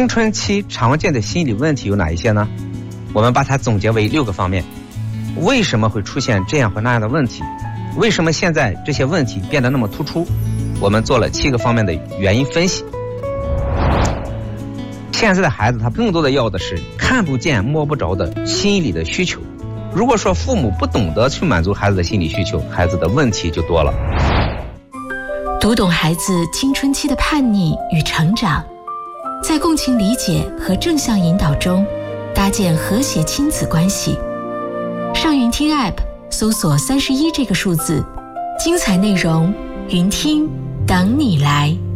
青春期常见的心理问题有哪一些呢？我们把它总结为6个方面。为什么会出现这样或那样的问题？为什么现在这些问题变得那么突出？我们做了7个方面的原因分析。现在的孩子他更多的要的是看不见摸不着的心理的需求。如果说父母不懂得去满足孩子的心理需求，孩子的问题就多了。 读懂孩子青春期的叛逆与成长，在共情理解和正向引导中搭建和谐亲子关系。上云听 App 搜索31这个数字，精彩内容云听等你来。